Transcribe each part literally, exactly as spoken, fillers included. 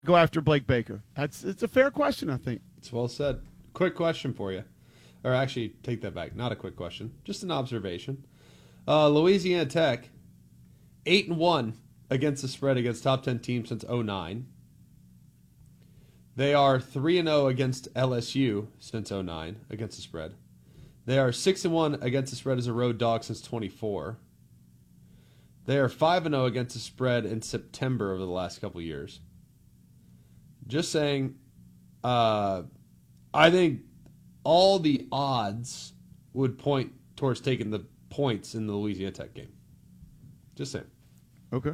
go after Blake Baker? That's it's a fair question, I think. It's well said. Quick question for you. Or actually, take that back. Not a quick question. Just an observation. Uh, Louisiana Tech, eight and one against the spread against top ten teams since oh nine. They are three and oh against L S U since oh nine against the spread. They are six and one against the spread as a road dog since twenty-four. They are five and oh against the spread in September over the last couple years. Just saying, uh, I think all the odds would point towards taking the points in the Louisiana Tech game. Just saying. Okay.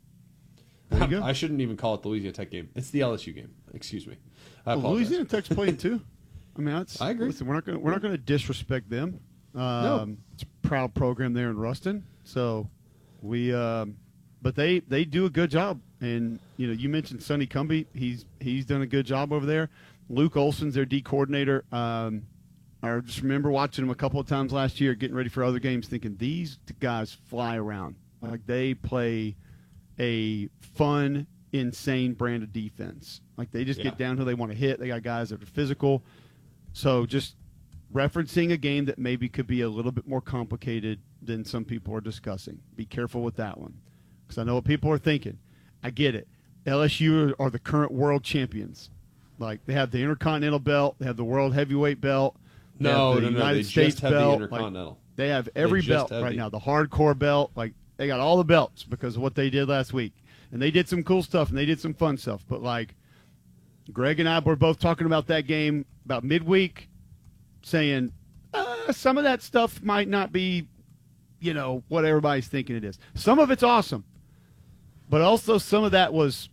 There you go. I shouldn't even call it the Louisiana Tech game. It's the L S U game. Excuse me. I well, apologize. Louisiana Tech's playing too. I mean, that's, I agree. Listen, we're not going we're not going to disrespect them. Um, No. It's a proud program there in Ruston. So we, um, but they they do a good job. And you know, you mentioned Sonny Cumby. He's he's done a good job over there. Luke Olson's their D coordinator. Um, I just remember watching him a couple of times last year, getting ready for other games, thinking these guys fly around. Like they play a fun, insane brand of defense. Like they just Yeah. get down who they want to hit. They got guys that are physical. So just referencing a game that maybe could be a little bit more complicated than some people are discussing. Be careful with that one, because I know what people are thinking. I get it. L S U are the current world champions. Like they have the Intercontinental belt, they have the World Heavyweight belt. they No, have the no, no. United They States just have belt. the Like, Intercontinental. they have every just belt have right the- now. The hardcore belt, like they got all the belts because of what they did last week, and they did some cool stuff and they did some fun stuff. But like Greg and I were both talking about that game about midweek, saying uh, some of that stuff might not be, you know, what everybody's thinking it is. Some of it's awesome, but also some of that was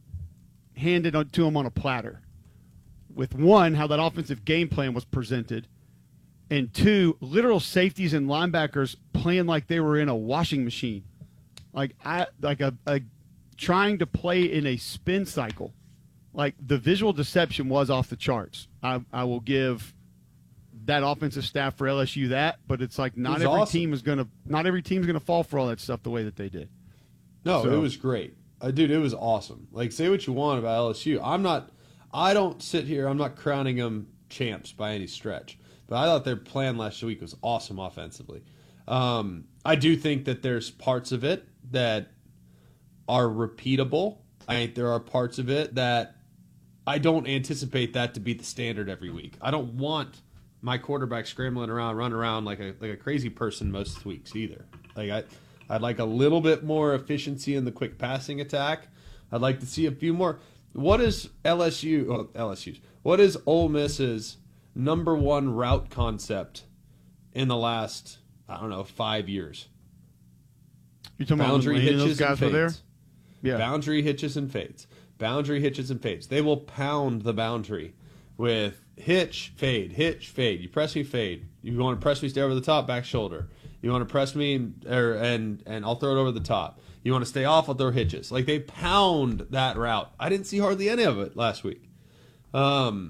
handed on- to them on a platter. With one, how that offensive game plan was presented, and two, literal safeties and linebackers playing like they were in a washing machine, like I like a, a trying to play in a spin cycle. Like the visual deception was off the charts. I, I will give that offensive staff for L S U that, but it's like not was every awesome. team is gonna not every team's gonna fall for all that stuff the way that they did. No, So- it was great. Uh, dude, it was awesome. Like, say what you want about L S U. I'm not, I don't sit here, I'm not crowning them champs by any stretch. But I thought their plan last week was awesome offensively. Um, I do think that there's parts of it that are repeatable. I think there are parts of it that I don't anticipate that to be the standard every week. I don't want my quarterback scrambling around, running around like a like a crazy person most weeks either. Like I, I'd like a little bit more efficiency in the quick passing attack. I'd like to see a few more. What is L S U? Oh, L S U's. What is Ole Miss's number one route concept in the last, I don't know, five years? You talking Boundary about when Lane and hitches those guys and were there? fades. Yeah. Boundary hitches and fades. Boundary hitches and fades. They will pound the boundary with hitch, fade, hitch, fade. You press me, fade. You want to press me, stay over the top, back shoulder. You want to press me, and, or, and and I'll throw it over the top. You want to stay off, I'll throw hitches. Like, they pound that route. I didn't see hardly any of it last week. Um,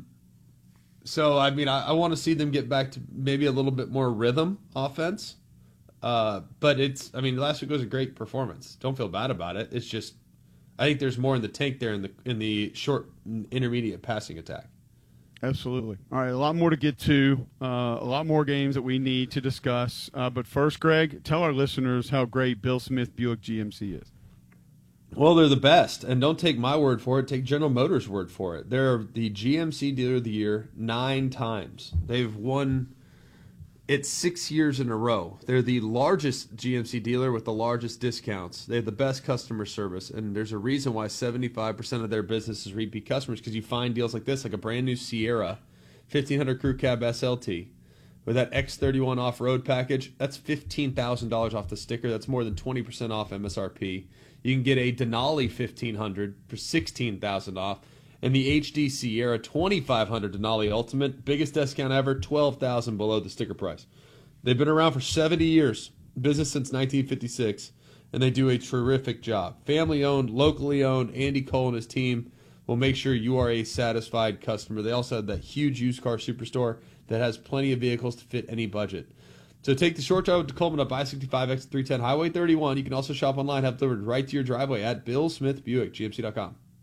so, I mean, I, I want to see them get back to maybe a little bit more rhythm offense. Uh, but it's, I mean, last week was a great performance. Don't feel bad about it. It's just, I think there's more in the tank there in the in the short, intermediate passing attack. Absolutely. All right, a lot more to get to, uh, a lot more games that we need to discuss. Uh, but first, Greg, tell our listeners how great Bill Smith Buick G M C is. Well, they're the best, and don't take my word for it. Take General Motors' word for it. They're the G M C Dealer of the Year nine times. They've won it six years in a row. They're the largest G M C dealer with the largest discounts. They have the best customer service, and there's a reason why seventy-five percent of their business is repeat customers, because you find deals like this, like a brand new Sierra, fifteen hundred Crew Cab S L T. With that X thirty-one off-road package, that's fifteen thousand dollars off the sticker. That's more than twenty percent off M S R P. You can get a Denali fifteen hundred for sixteen thousand dollars off. And the H D Sierra twenty-five hundred Denali Ultimate, biggest discount ever, twelve thousand dollars below the sticker price. They've been around for seventy years, business since nineteen fifty-six, and they do a terrific job. Family-owned, locally owned. Andy Cole and his team will make sure you are a satisfied customer. They also have that huge used car superstore that has plenty of vehicles to fit any budget. So take the short drive to Coleman up I sixty-five, exit three ten, Highway thirty-one. You can also shop online, have delivered right to your driveway at Bill Smith Buick, G M C dot com.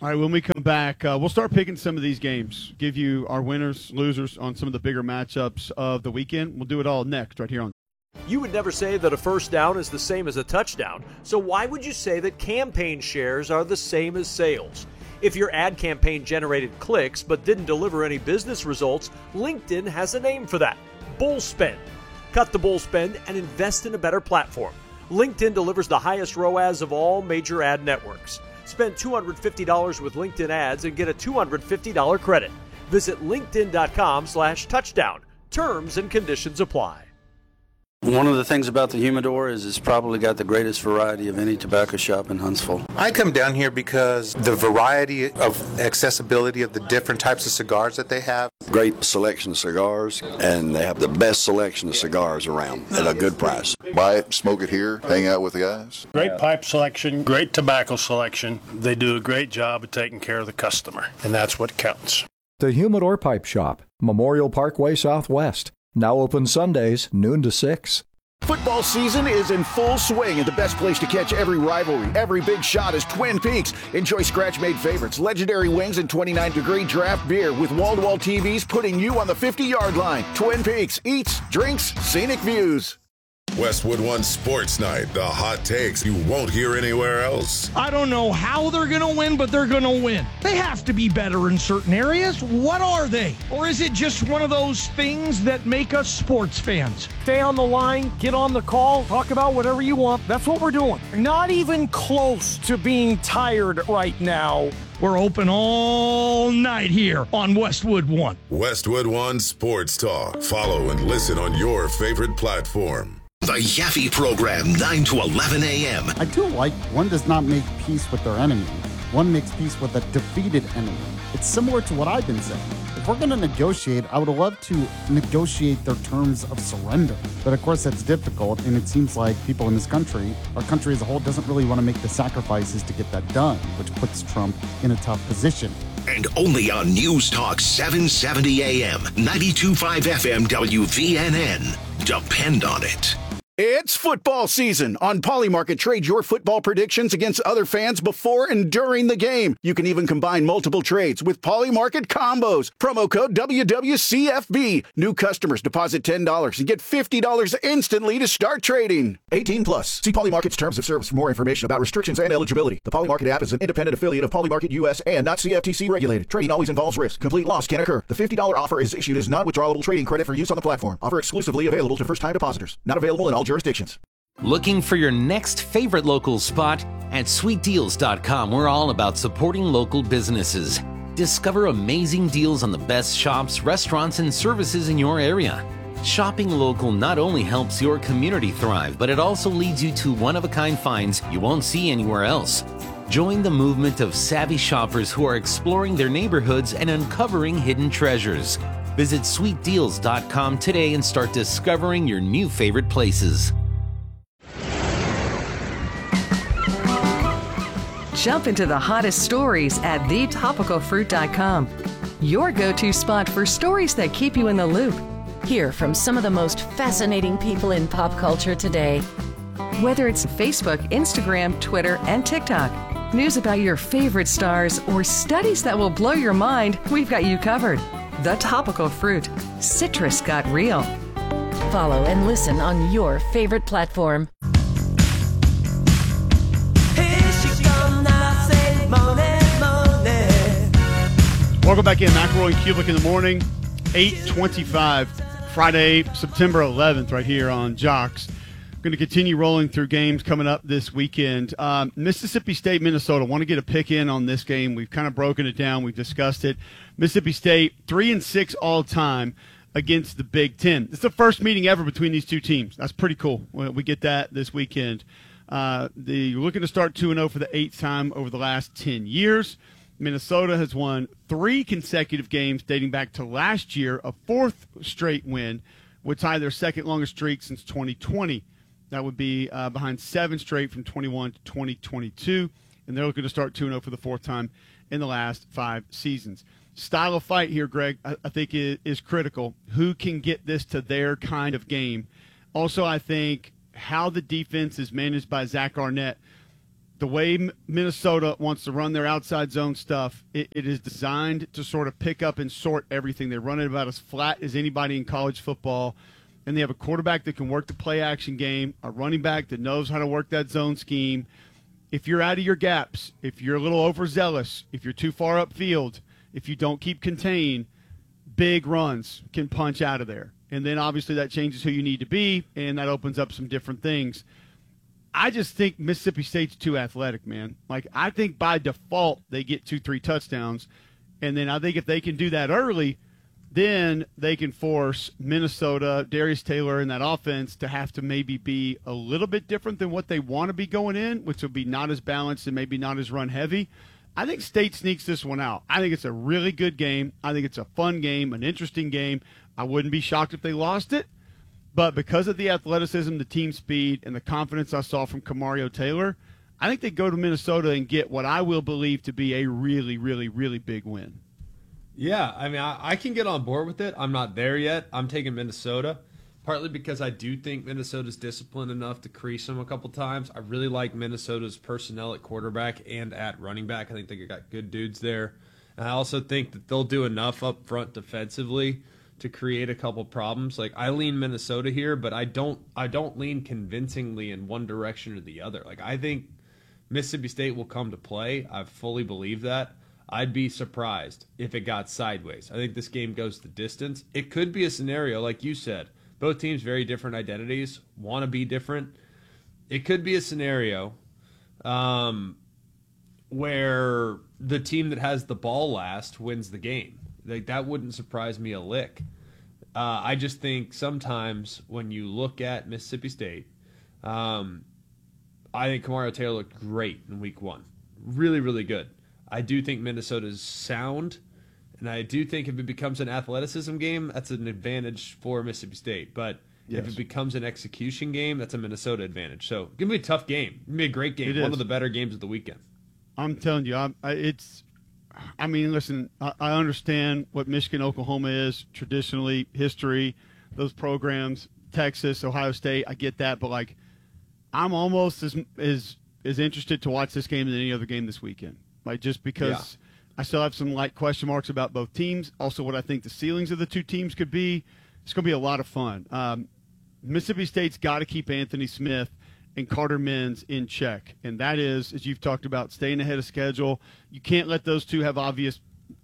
All right, when we come back, uh, we'll start picking some of these games, give you our winners, losers on some of the bigger matchups of the weekend. We'll do it all next right here on. You would never say that a first down is the same as a touchdown, so why would you say that campaign shares are the same as sales? If your ad campaign generated clicks but didn't deliver any business results, LinkedIn has a name for that: bull spend. Cut the bull spend and invest in a better platform. LinkedIn delivers the highest R O A S of all major ad networks. Spend two hundred fifty dollars with LinkedIn ads and get a two hundred fifty dollars credit. Visit linkedin.com slash touchdown. Terms and conditions apply. One of the things about the Humidor is it's probably got the greatest variety of any tobacco shop in Huntsville. I come down here because the variety of accessibility of the different types of cigars that they have. Great selection of cigars, and they have the best selection of cigars around at a good price. Buy it, smoke it here, hang out with the guys. Great pipe selection, great tobacco selection. They do a great job of taking care of the customer, and that's what counts. The Humidor Pipe Shop, Memorial Parkway Southwest. Now open Sundays, noon to six. Football season is in full swing, and the best place to catch every rivalry, every big shot is Twin Peaks. Enjoy scratch-made favorites, legendary wings, and twenty-nine degree draft beer with wall-to-wall T Vs putting you on the fifty-yard line. Twin Peaks, eats, drinks, scenic views. Westwood One Sports Night, the hot takes you won't hear anywhere else. I don't know how they're going to win, but they're going to win. They have to be better in certain areas. What are they? Or is it just one of those things that make us sports fans? Stay on the line, get on the call, talk about whatever you want. That's what we're doing. Not even close to being tired right now. We're open all night here on Westwood One. Westwood One Sports Talk. Follow and listen on your favorite platform. The Yaffe Program, nine to eleven a.m. I do like one does not make peace with their enemy. One makes peace with a defeated enemy. It's similar to what I've been saying. If we're going to negotiate, I would love to negotiate their terms of surrender. But of course, that's difficult, and it seems like people in this country, our country as a whole, doesn't really want to make the sacrifices to get that done, which puts Trump in a tough position. And only on News Talk seven seventy A M, ninety-two point five F M W V N N. Depend on it. It's football season. On Polymarket, trade your football predictions against other fans before and during the game. You can even combine multiple trades with Polymarket combos. Promo code W W C F B. New customers deposit ten dollars and get fifty dollars instantly to start trading. eighteen plus. See Polymarket's terms of service for more information about restrictions and eligibility. The Polymarket app is an independent affiliate of Polymarket U S and not C F T C regulated. Trading always involves risk. Complete loss can occur. The fifty dollars offer is issued as non-withdrawable trading credit for use on the platform. Offer exclusively available to first-time depositors. Not available in all jurisdictions. Looking for your next favorite local spot? At sweet deals dot com, we're all about supporting local businesses. Discover amazing deals on the best shops, restaurants, and services in your area. Shopping local not only helps your community thrive, but it also leads you to one-of-a-kind finds you won't see anywhere else. Join the movement of savvy shoppers who are exploring their neighborhoods and uncovering hidden treasures. Visit sweet deals dot com today and start discovering your new favorite places. Jump into the hottest stories at the topical fruit dot com. Your go-to spot for stories that keep you in the loop. Hear from some of the most fascinating people in pop culture today. Whether it's Facebook, Instagram, Twitter, and TikTok, news about your favorite stars, or studies that will blow your mind, we've got you covered. The Topical Fruit. Citrus got real. Follow and listen on your favorite platform. Welcome back in. McElroy and Kulik in the morning. eight twenty-five, Friday, September eleventh, right here on Jocks. Going to continue rolling through games coming up this weekend. Um, Mississippi State, Minnesota. Want to get a pick in on this game. We've kind of broken it down. We've discussed it. Mississippi State, three and six all time against the Big Ten. It's the first meeting ever between these two teams. That's pretty cool. We get that this weekend. Uh, the, you're looking to start two and oh for the eighth time over the last ten years. Minnesota has won three consecutive games dating back to last year. A fourth straight win would tie their second longest streak since twenty twenty. That would be uh, behind seven straight from twenty-one to twenty twenty-two. And they're looking to start two and oh for the fourth time in the last five seasons. Style of fight here, Greg, I, I think is, is critical. Who can get this to their kind of game? Also, I think how the defense is managed by Zach Arnett. the way M- Minnesota wants to run their outside zone stuff, it, it is designed to sort of pick up and sort everything. They run it about as flat as anybody in college football, and they have a quarterback that can work the play-action game, a running back that knows how to work that zone scheme. If you're out of your gaps, if you're a little overzealous, if you're too far upfield, if you don't keep contained, big runs can punch out of there. And then obviously that changes who you need to be, and that opens up some different things. I just think Mississippi State's too athletic, man. Like, I think by default they get two, three touchdowns. And then I think if they can do that early, then they can force Minnesota, Darius Taylor, and that offense to have to maybe be a little bit different than what they want to be going in, which would be not as balanced and maybe not as run heavy. I think State sneaks this one out. I think it's a really good game. I think it's a fun game, an interesting game. I wouldn't be shocked if they lost it. But because of the athleticism, the team speed, and the confidence I saw from Kamario Taylor, I think they go to Minnesota and get what I will believe to be a really, really, really big win. Yeah, I mean, I, I can get on board with it. I'm not there yet. I'm taking Minnesota, partly because I do think Minnesota's disciplined enough to crease them a couple times. I really like Minnesota's personnel at quarterback and at running back. I think they got good dudes there. And I also think that they'll do enough up front defensively to create a couple problems. Like, I lean Minnesota here, but I don't I don't lean convincingly in one direction or the other. Like, I think Mississippi State will come to play. I fully believe that. I'd be surprised if it got sideways. I think this game goes the distance. It could be a scenario, like you said, both teams very different identities, want to be different. It could be a scenario um, where the team that has the ball last wins the game. Like, that wouldn't surprise me a lick. Uh, I just think sometimes when you look at Mississippi State, um, I think Kamario Taylor looked great in week one. Really, really good. I do think Minnesota's sound, and I do think if it becomes an athleticism game, that's an advantage for Mississippi State. But yes, if it becomes an execution game, that's a Minnesota advantage. So it's going to be a tough game. It's going to be a great game. It One is. of the better games of the weekend. I'm telling you, I'm, I, it's – I mean, listen, I, I understand what Michigan, Oklahoma is traditionally, history, those programs, Texas, Ohio State. I get that. But, like, I'm almost as, as, as interested to watch this game than any other game this weekend. Like, just because yeah. I still have some light question marks about both teams. Also, what I think the ceilings of the two teams could be. It's going to be a lot of fun. Um, Mississippi State's got to keep Anthony Smith and Carter Mins in check. And that is, as you've talked about, staying ahead of schedule. You can't let those two have obvious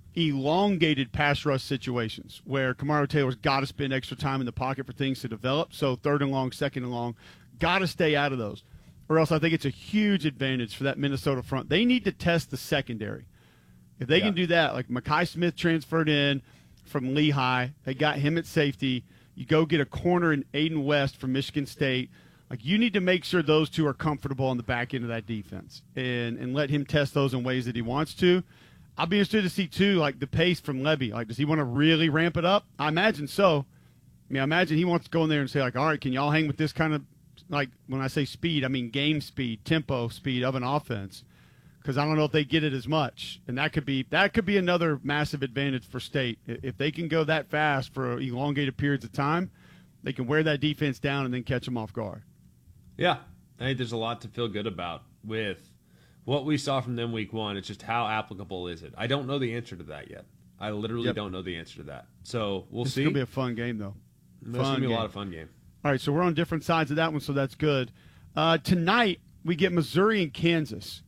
elongated pass rush situations where Kamario Taylor's got to spend extra time in the pocket for things to develop. So third and long, second and long, got to stay out of those. Or else I think it's a huge advantage for that Minnesota front. They need to test the secondary. If they yeah. can do that, like Mekhi Smith transferred in from Lehigh, they got him at safety. You go get a corner in Aiden West from Michigan State. Like, you need to make sure those two are comfortable on the back end of that defense and, and let him test those in ways that he wants to. I'll be interested to see, too, like the pace from Levy. Like, does he want to really ramp it up? I imagine so. I mean, I imagine he wants to go in there and say, like, all right, can y'all hang with this kind of, like, when I say speed, I mean game speed, tempo speed of an offense, because I don't know if they get it as much. And that could be that could be another massive advantage for State. If they can go that fast for elongated periods of time, they can wear that defense down and then catch them off guard. Yeah, I think there's a lot to feel good about with what we saw from them week one. It's just how applicable is it? I don't know the answer to that yet. I literally yep. don't know the answer to that. So we'll this see. It's going to be a fun game, though. It's going to be a lot of fun game. All right, so we're on different sides of that one, so that's good. Uh, tonight, we get Missouri and Kansas.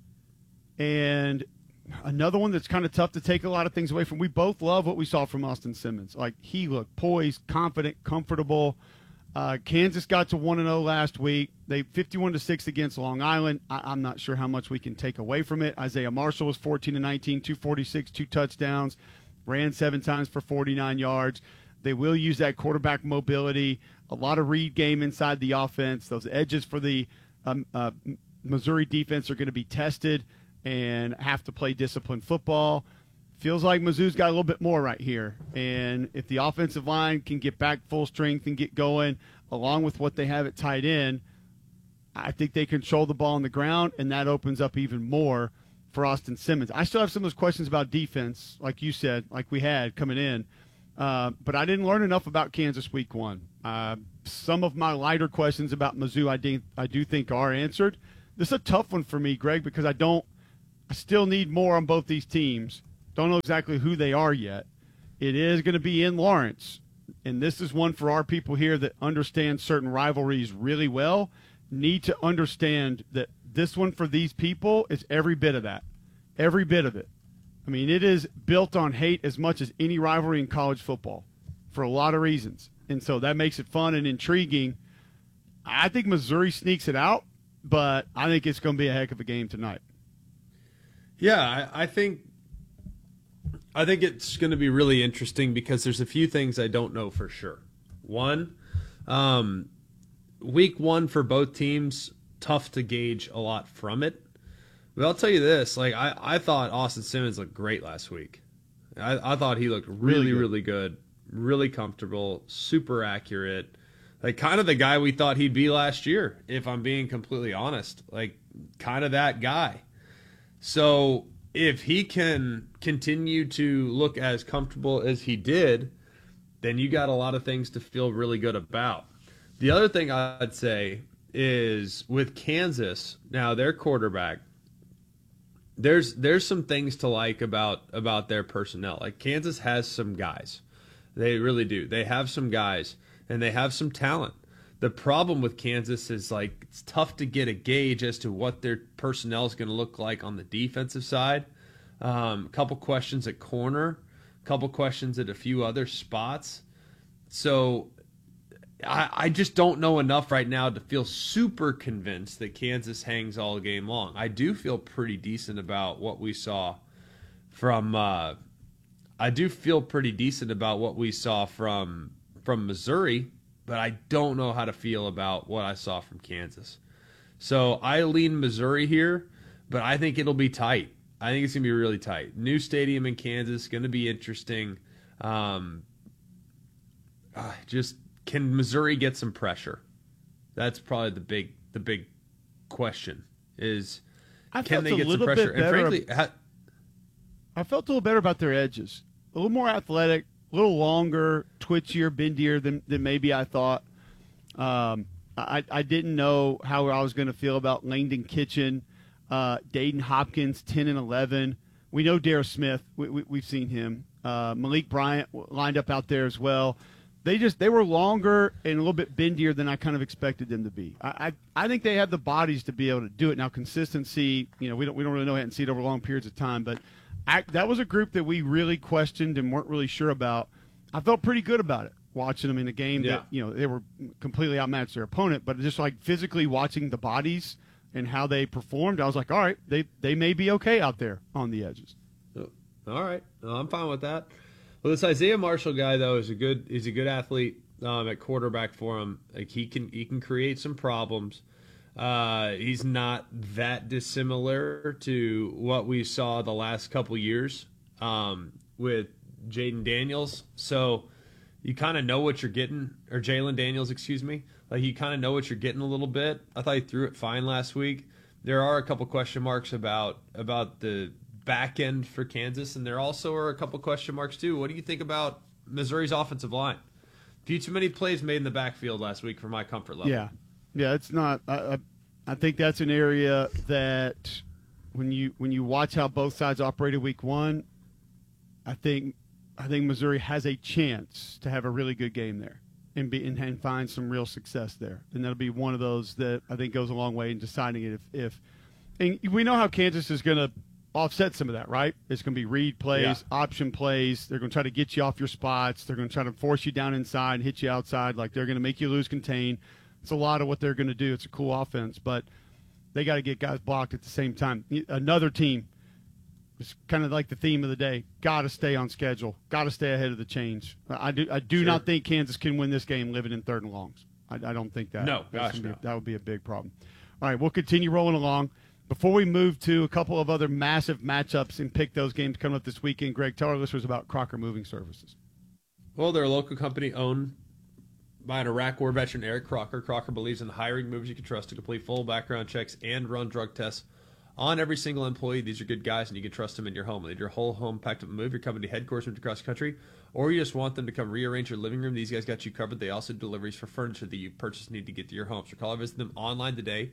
And another one that's kind of tough to take a lot of things away from. We both love what we saw from Austin Simmons. Like, he looked poised, confident, comfortable. Uh, Kansas got to one and oh last week. They fifty-one to six against Long Island. I, I'm not sure how much we can take away from it. Isaiah Marshall was fourteen to nineteen, two forty-six, two touchdowns, ran seven times for forty-nine yards. They will use that quarterback mobility, a lot of read game inside the offense. Those edges for the um, uh, Missouri defense are going to be tested and have to play disciplined football. Feels like Mizzou's got a little bit more right here. And if the offensive line can get back full strength and get going, along with what they have at tight end, I think they control the ball on the ground, and that opens up even more for Austin Simmons. I still have some of those questions about defense, like you said, like we had coming in. Uh, but I didn't learn enough about Kansas week one. Uh, some of my lighter questions about Mizzou I, de- I do think are answered. this is a tough one for me, Greg, because I don't I still need more on both these teams. Don't know exactly who they are yet. It is going to be in Lawrence, and this is one for our people here that understand certain rivalries really well, need to understand that this one for these people is every bit of that, every bit of it. I mean, it is built on hate as much as any rivalry in college football for a lot of reasons, and so that makes it fun and intriguing. I think Missouri sneaks it out, but I think it's going to be a heck of a game tonight. Yeah, I, I think I think it's going to be really interesting because there's a few things I don't know for sure. One, um, week one for both teams, tough to gauge a lot from it. But I'll tell you this, like I, I thought Austin Simmons looked great last week. I, I thought he looked really, really good. really good, really comfortable, super accurate. Like kind of the guy we thought he'd be last year, if I'm being completely honest. Like kind of that guy. So if he can continue to look as comfortable as he did, then you got a lot of things to feel really good about. The other thing I'd say is with Kansas, now their quarterback, there's there's some things to like about about their personnel. Like Kansas has some guys. They really do. They have some guys and they have some talent. The problem with Kansas is like it's tough to get a gauge as to what their personnel is going to look like on the defensive side. Um, a couple questions at corner, a couple questions at a few other spots. So I, I just don't know enough right now to feel super convinced that Kansas hangs all game long. I do feel pretty decent about what we saw from. Uh, I do feel pretty decent about what we saw from from Missouri. But I don't know how to feel about what I saw from Kansas. So I lean Missouri here, but I think it'll be tight. I think it's going to be really tight. New stadium in Kansas, going to be interesting. Um, uh, just can Missouri get some pressure? That's probably the big the big question is I can they a get some little pressure? Bit And better frankly, ab- ha- I felt a little better about their edges. A little more athletic, a little longer, twitchier, bendier than, than maybe I thought. Um, I, I didn't know how I was going to feel about Langdon Kitchen, uh, Dayton Hopkins, ten and eleven. We know Darius Smith. We, we, we've seen him. Uh, Malik Bryant lined up out there as well. They just they were longer and a little bit bendier than I kind of expected them to be. I, I I think they have the bodies to be able to do it. Now consistency, you know, we don't we don't really know, hadn't seen it over long periods of time, but I, that was a group that we really questioned and weren't really sure about. I felt pretty good about it watching them in a game Yeah. that, you know, they were completely outmatched their opponent, but just like physically watching the bodies and how they performed, I was like, all right, they they may be okay out there on the edges. All right, no, I'm fine with that. Well, this Isaiah Marshall guy though is a good is a good athlete um, at quarterback for him. Like he can he can create some problems. Uh, he's not that dissimilar to what we saw the last couple years um, with Jaden Daniels. So you kind of know what you're getting, or Jalen Daniels, excuse me. Like you kind of know what you're getting a little bit. I thought he threw it fine last week. There are a couple question marks about about the back end for Kansas, and there also are a couple question marks too. What do you think about Missouri's offensive line? A few too many plays made in the backfield last week for my comfort level. Yeah, yeah, it's not. I, I, I think that's an area that when you when you watch how both sides operated week one, I think I think Missouri has a chance to have a really good game there and be and, and find some real success there, and that'll be one of those that I think goes a long way in deciding it. If, if and we know how Kansas is going to offset some of that, right? It's going to be read plays, Yeah. option plays. They're going to try to get you off your spots. They're going to try to force you down inside and hit you outside. Like they're going to make you lose contain. It's a lot of what they're going to do. It's a cool offense, but they got to get guys blocked at the same time. Another team, it's kind of like the theme of the day, got to stay on schedule, got to stay ahead of the change. I do I do Sure. not think Kansas can win this game living in third and longs. I, I don't think that. No, That's gosh, gonna be- no. that would be a big problem. All right, we'll continue rolling along. Before we move to a couple of other massive matchups and pick those games coming up this weekend, Greg, tell our listeners about Crocker Moving Services. Well, they're a local company owned by an Iraq War veteran, Eric Crocker. Crocker believes in hiring movers you can trust to complete full background checks and run drug tests on every single employee. These are good guys, and you can trust them in your home. They need your whole home packed up and move, your company headquarters moved across the country, or you just want them to come rearrange your living room. These guys got you covered. They also do deliveries for furniture that you purchase and need to get to your home. So call or visit them online today.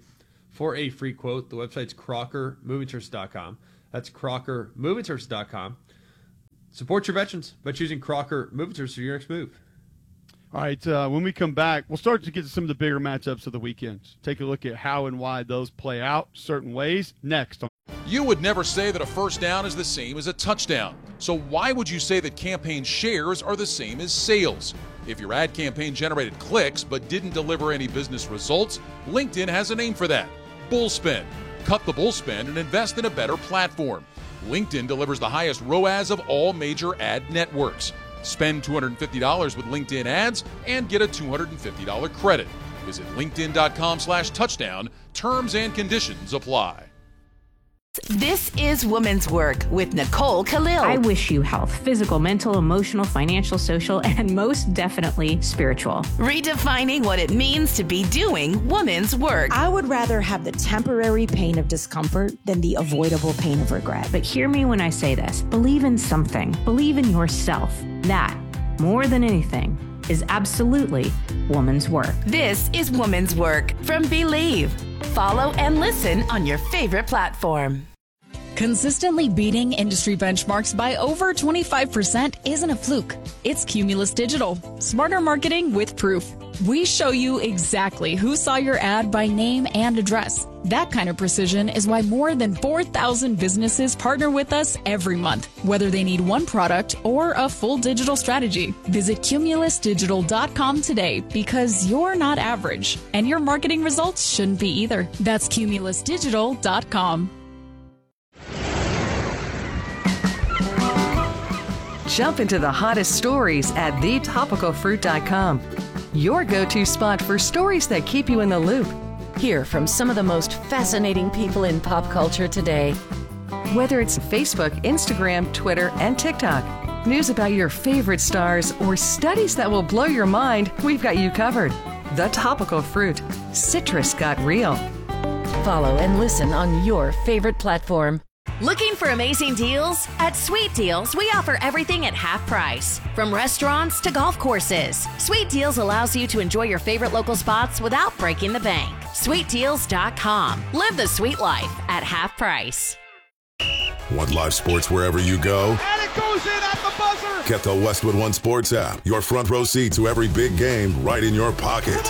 for a free quote. The website's Crocker Moving Tours dot com. That's Crocker Moving Tours dot com. Support your veterans by choosing Crocker Moving Tours for your next move. All right, uh, when we come back, we'll start to get to some of the bigger matchups of the weekend. Take a look at how and why those play out certain ways next. You would never say that a first down is the same as a touchdown. So why would you say that campaign shares are the same as sales? If your ad campaign generated clicks but didn't deliver any business results, LinkedIn has a name for that: Bullspend. Cut the bullspend and invest in a better platform. LinkedIn delivers the highest R O A S of all major ad networks. Spend two hundred fifty dollars with LinkedIn ads and get a two hundred fifty dollars credit. Visit linkedin.com slash touchdown. Terms and conditions apply. This is Women's Work with Nicole Khalil. I wish you health, physical, mental, emotional, financial, social, and most definitely spiritual. Redefining what it means to be doing women's work. I would rather have the temporary pain of discomfort than the avoidable pain of regret. But hear me when I say this. Believe in something. Believe in yourself. That, more than anything, is absolutely woman's work. This is Woman's Work from Believe. Follow and listen on your favorite platform. Consistently beating industry benchmarks by over twenty-five percent isn't a fluke. It's Cumulus Digital. Smarter marketing with proof. We show you exactly who saw your ad by name and address. That kind of precision is why more than four thousand businesses partner with us every month, whether they need one product or a full digital strategy. Visit cumulus digital dot com today, because you're not average, and your marketing results shouldn't be either. That's cumulus digital dot com. Jump into the hottest stories at the topical fruit dot com. Your go-to spot for stories that keep you in the loop. Hear from some of the most fascinating people in pop culture today. Whether it's Facebook, Instagram, Twitter, and TikTok, news about your favorite stars, or studies that will blow your mind, we've got you covered. The Topical Fruit. Citrus got real. Follow and listen on your favorite platform. Looking for amazing deals? At Sweet Deals, we offer everything at half price. From restaurants to golf courses, Sweet Deals allows you to enjoy your favorite local spots without breaking the bank. sweet deals dot com. Live the sweet life at half price. Want live sports wherever you go? And it goes in at the buzzer! Get the Westwood One Sports app. Your front row seat to every big game right in your pocket.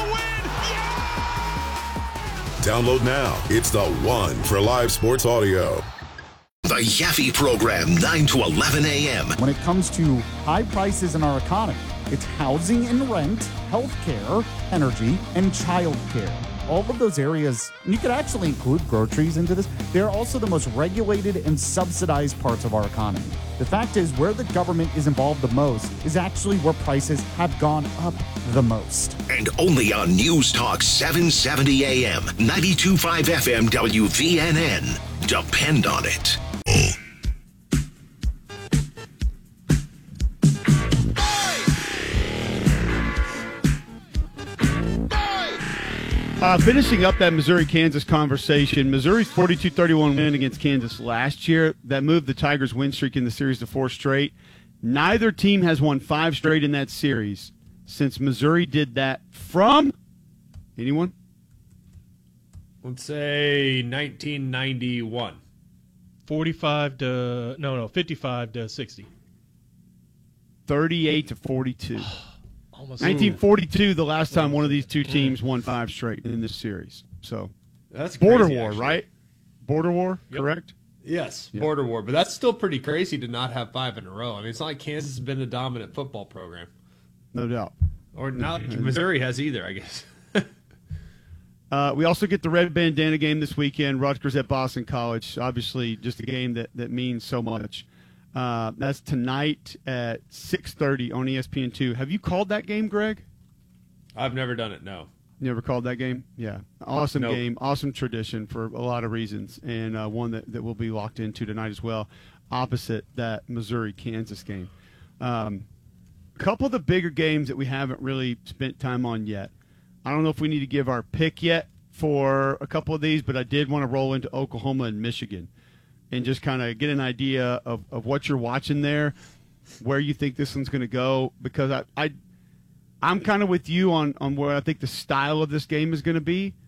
Download now. It's the one for live sports audio. The Yaffe Program, nine to eleven a.m. When it comes to high prices in our economy, it's housing and rent, healthcare, energy, and childcare. All of those areas, and you could actually include groceries into this, they're also the most regulated and subsidized parts of our economy. The fact is, where the government is involved the most is actually where prices have gone up the most. And only on News Talk seven seventy a.m., ninety-two point five F M W V N N. Depend on it. Uh, finishing up that Missouri-Kansas conversation, Missouri's forty-two thirty-one win against Kansas last year, that moved the Tigers' win streak in the series to four straight. Neither team has won five straight in that series since Missouri did that from, anyone? Let's say nineteen ninety-one. forty-five to, no, no, fifty-five to sixty. thirty-eight to forty-two. Almost nineteen forty-two, the last time one of these two teams won five straight in this series. So that's border crazy, war, actually. right? Border war, Yep. correct? Yes, Yeah. border war. But that's still pretty crazy to not have five in a row. I mean, it's not like Kansas has been a dominant football program. No doubt. Or not like Missouri has either, I guess. Uh, we also get the red bandana game this weekend, Rutgers at Boston College. Obviously, just a game that, that means so much. Uh, that's tonight at six thirty on E S P N two. Have you called that game, Greg? I've never done it, no. Never called that game? Yeah. Awesome Nope. game, awesome tradition for a lot of reasons, and uh, one that, that we'll be locked into tonight as well, opposite that Missouri-Kansas game. Um, a couple of the bigger games that we haven't really spent time on yet. I don't know if we need to give our pick yet for a couple of these, but I did want to roll into Oklahoma and Michigan and just kind of get an idea of, of what you're watching there, where you think this one's going to go, because I, I, I'm kind of with you on, on where I think the style of this game is going to be.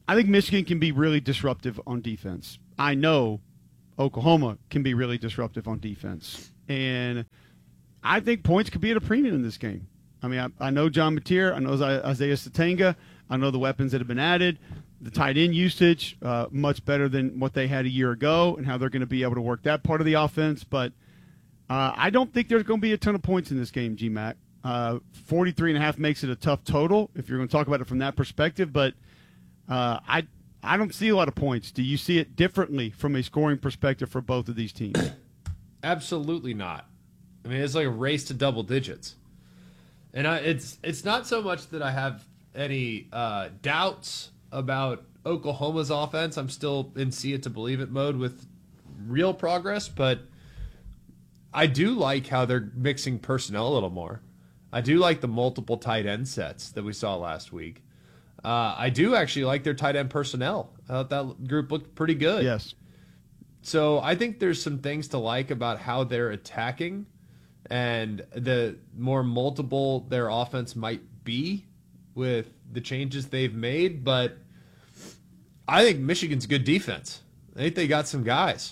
I think Michigan can be really disruptive on defense. I know Oklahoma can be really disruptive on defense. And I think points could be at a premium in this game. I mean, I, I know John Mateer. I know Isaiah Satanga. I know the weapons that have been added. The tight end usage, uh, much better than what they had a year ago, and how they're going to be able to work that part of the offense. But uh, I don't think there's going to be a ton of points in this game, G-Mac. Uh, forty-three and a half makes it a tough total if you're going to talk about it from that perspective. But uh, I I don't see a lot of points. Do you see it differently from a scoring perspective for both of these teams? Absolutely not. I mean, it's like a race to double digits. And I, it's it's not so much that I have any uh, doubts about Oklahoma's offense. I'm still in see it to believe it mode with real progress, but I do like how they're mixing personnel a little more. I do like the multiple tight end sets that we saw last week. Uh, I do actually like their tight end personnel. I thought that group looked pretty good. Yes. So I think there's some things to like about how they're attacking and the more multiple their offense might be with the changes they've made. But I think Michigan's good defense. I think they got some guys.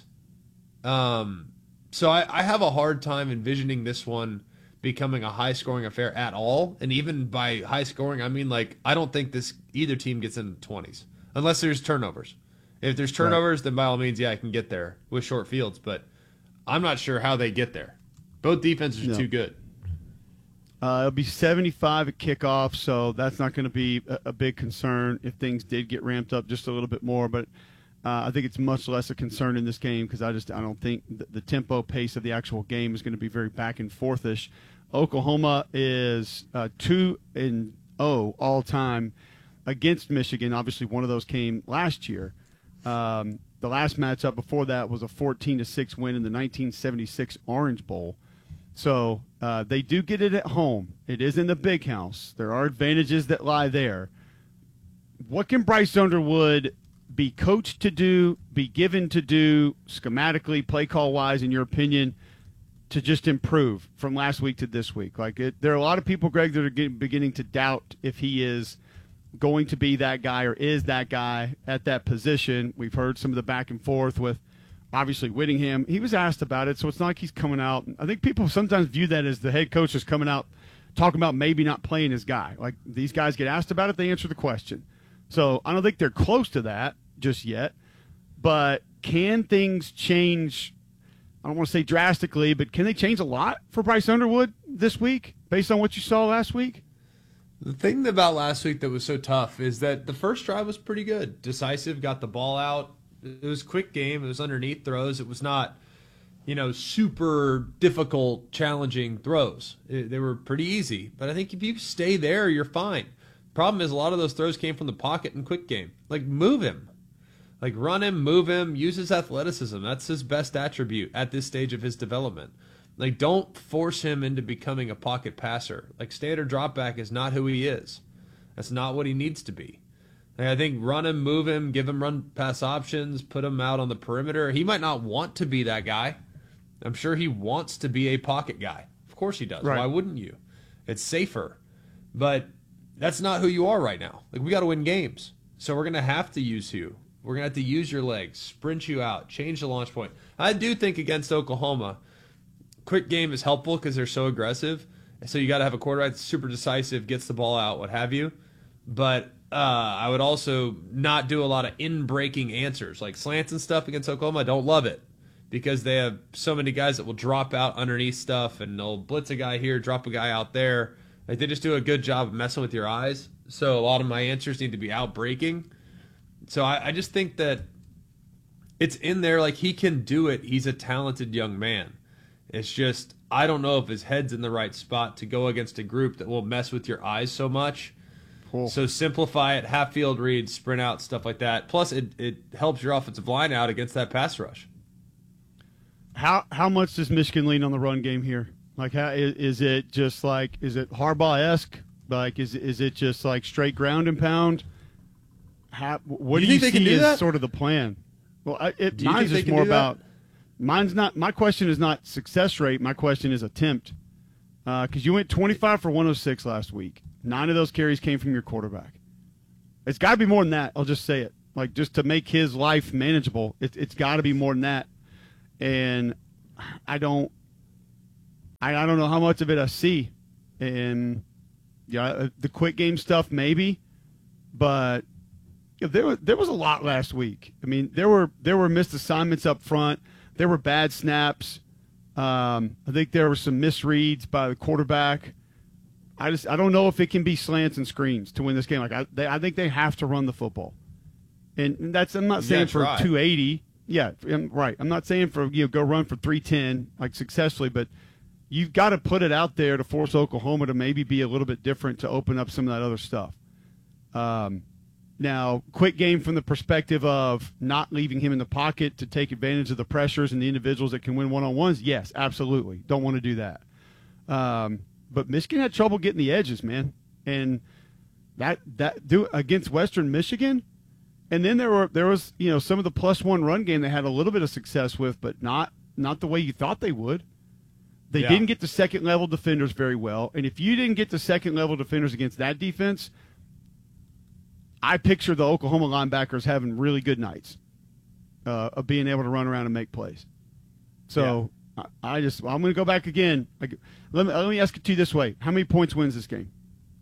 Um, so I, I have a hard time envisioning this one becoming a high-scoring affair at all. And even by high-scoring, I mean, like, I don't think this either team gets in the twenties unless there's turnovers. If there's turnovers, right, then by all means, yeah, I can get there with short fields. But I'm not sure how they get there. Both defenses are no. too good. Uh, it'll be seventy-five at kickoff, so that's not going to be a, a big concern if things did get ramped up just a little bit more. But uh, I think it's much less a concern in this game because I just I don't think the, the tempo pace of the actual game is going to be very back and forth-ish. Oklahoma is uh, two and oh all time against Michigan. Obviously, one of those came last year. Um, the last matchup before that was a fourteen to six win in the nineteen seventy-six Orange Bowl. So uh, they do get it at home. It is in the big house. There are advantages that lie there. What can Bryce Underwood be coached to do, be given to do schematically, play call wise, in your opinion, to just improve from last week to this week? Like it, there are a lot of people, Greg, that are getting, beginning to doubt if he is going to be that guy or is that guy at that position. We've heard some of the back and forth with obviously Whittingham. He was asked about it, so it's not like he's coming out. I think people sometimes view that as the head coach is coming out talking about maybe not playing his guy. Like these guys get asked about it, they answer the question. So I don't think they're close to that just yet. But can things change? I don't want to say drastically, but can they change a lot for Bryce Underwood this week based on what you saw last week? The thing about last week that was so tough is that the first drive was pretty good. Decisive, got the ball out. It was a quick game. It was underneath throws. It was not, you know, super difficult, challenging throws. It, they were pretty easy. But I think if you stay there, you're fine. Problem is a lot of those throws came from the pocket in quick game. Like, move him. Like, run him, move him, use his athleticism. That's his best attribute at this stage of his development. Like, don't force him into becoming a pocket passer. Like, standard drop back is not who he is. That's not what he needs to be. Like, I think run him, move him, give him run pass options, put him out on the perimeter. He might not want to be that guy. I'm sure he wants to be a pocket guy. Of course he does. Right. Why wouldn't you? It's safer. But that's not who you are right now. Like, we got to win games. So we're going to have to use you. We're going to have to use your legs, sprint you out, change the launch point. I do think against Oklahoma, quick game is helpful because they're so aggressive. So you got to have a quarterback that's super decisive, gets the ball out, what have you. But uh, I would also not do a lot of in-breaking answers. Like slants and stuff against Oklahoma, I don't love it because they have so many guys that will drop out underneath stuff and they'll blitz a guy here, drop a guy out there. Like they just do a good job of messing with your eyes. So a lot of my answers need to be out-breaking. So I, I just think that it's in there. Like he can do it. He's a talented young man. It's just I don't know if his head's in the right spot to go against a group that will mess with your eyes so much. Cool. So simplify it, half field reads, sprint out, stuff like that. Plus, it, it helps your offensive line out against that pass rush. How how much does Michigan lean on the run game here? Like, how is, is it just like is it Harbaugh-esque? Like, is is it just like straight ground and pound? How, what do you, you think see they can do as that? Sort of the plan? Well, I, it, mine's just more about mine's not. My question is not success rate. My question is attempt. Because uh, you went twenty-five for one oh six last week. Nine of those carries came from your quarterback. It's got to be more than that. I'll just say it. Like, just to make his life manageable, it, it's got to be more than that. And I don't, I, I don't know how much of it I see. And yeah, the quick game stuff maybe, but there was there was a lot last week. I mean, there were there were missed assignments up front. There were bad snaps. Um, I think there were some misreads by the quarterback. I just I don't know if it can be slants and screens to win this game. Like I, they, I think they have to run the football, and that's I'm not saying for two eighty. Yeah, I'm, right. I'm not saying for you know go run for three ten like successfully, but you've got to put it out there to force Oklahoma to maybe be a little bit different to open up some of that other stuff. Um, now, quick game from the perspective of not leaving him in the pocket to take advantage of the pressures and the individuals that can win one-on-ones, yes, absolutely. Don't want to do that. Um, but Michigan had trouble getting the edges, man. And that that do against Western Michigan, and then there were there was, you know, some of the plus one run game they had a little bit of success with, but not not the way you thought they would. They yeah. didn't get the second-level defenders very well. And if you didn't get the second-level defenders against that defense, I picture the Oklahoma linebackers having really good nights uh, of being able to run around and make plays. So yeah. I, I just – I'm going to go back again. I, let, me, let me ask it to you this way. How many points wins this game?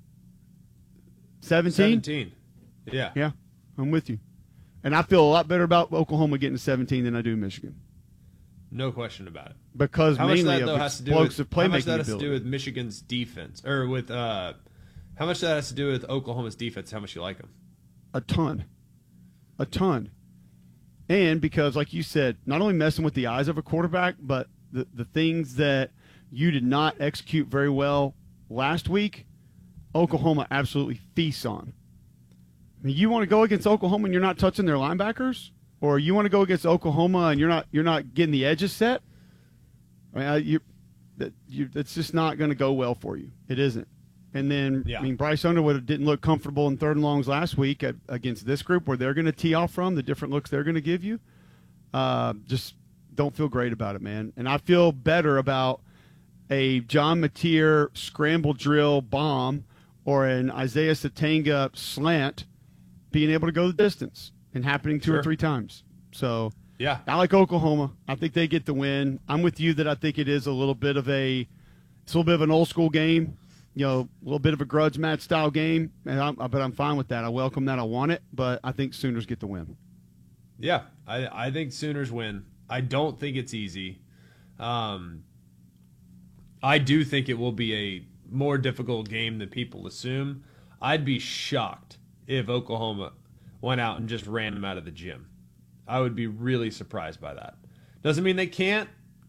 seventeen? seventeen. Yeah. Yeah, I'm with you. And I feel a lot better about Oklahoma getting to seventeen than I do Michigan. No question about it. Because how mainly much that, though, of has to do with, explosive playmaking how much that has ability. to do with Michigan's defense, or with uh, how much that has to do with Oklahoma's defense? How much you like them? A ton, a ton, and because, like you said, not only messing with the eyes of a quarterback, but the the things that you did not execute very well last week, Oklahoma absolutely feasts on. I mean, you want to go against Oklahoma and you're not touching their linebackers? Or you want to go against Oklahoma and you're not you're not getting the edges set? I mean, uh, you, that you, it's just not going to go well for you. It isn't. And then, yeah. I mean, Bryce Underwood didn't look comfortable in third and longs last week at, against this group where they're going to tee off from, the different looks they're going to give you. Uh, just don't feel great about it, man. And I feel better about a John Mateer scramble drill bomb or an Isaiah Satanga slant being able to go the distance and happening two sure. or three times. So yeah, I like Oklahoma. I think they get the win. I'm with you that I think it is a little bit of a it's a little bit of an old school game, you know, a little bit of a grudge match style game. And I'm, but I'm fine with that. I welcome that. I want it. But I think Sooners get the win. Yeah, I I think Sooners win. I don't think it's easy. Um, I do think it will be a more difficult game than people assume. I'd be shocked if Oklahoma went out and just ran them out of the gym. I would be really surprised by that. Doesn't mean they can't.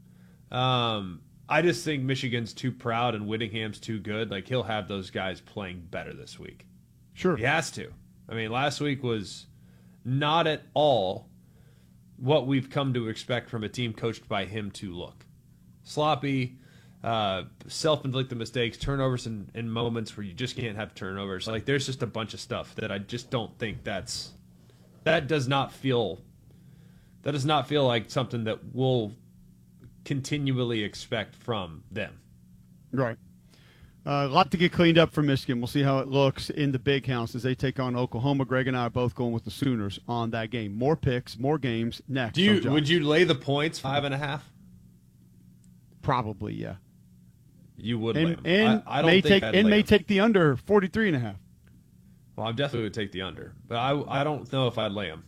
Um, I just think Michigan's too proud and Whittingham's too good. Like, he'll have those guys playing better this week. Sure. He has to. I mean, last week was not at all what we've come to expect from a team coached by him to look. Sloppy, uh, self-inflicted mistakes, turnovers in, in moments where you just can't have turnovers. Like, there's just a bunch of stuff that I just don't think that's that does not feel that does not feel like something that we'll continually expect from them. Right. Uh, a lot to get cleaned up for Michigan. We'll see how it looks in the Big House as they take on Oklahoma. Greg and I are both going with the Sooners on that game. More picks, more games next. Do you would you lay the points five and a half? Probably, yeah. You would and, lay them. And I, I don't may think take I'd and lay may them. take the under forty-three and a half. Well, I definitely would take the under, but I I don't know if I'd lay them.